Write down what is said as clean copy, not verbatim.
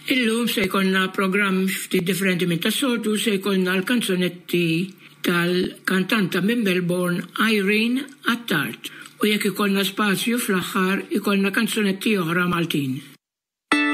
Illum se jkollna programm ftit differenti minn tas-soltu, se jkollna l-kanzonetti tal-kantanta minn Melbourne Irene Attard. U jekk ikollna spazju fl-aħħar ikollna kanzonetti oħra Maltin.